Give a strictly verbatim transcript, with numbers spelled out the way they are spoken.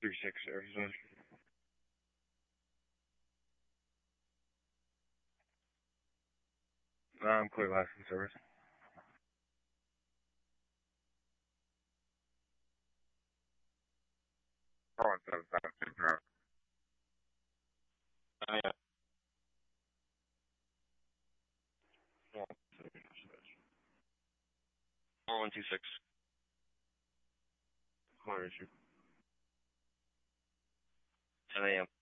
three six Arizona. I'm clear license service. Oh, one seven seven. Uh, yeah. four one two six. Corner issue. ten a.m.